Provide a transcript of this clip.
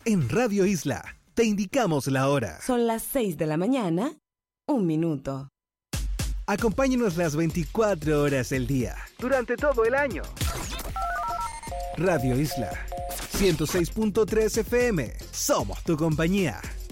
En Radio Isla, te indicamos la hora. Son las 6 de la mañana, 1 minuto. Acompáñanos las 24 horas del día, durante todo el año. Radio Isla, 106.3 FM. Somos tu compañía.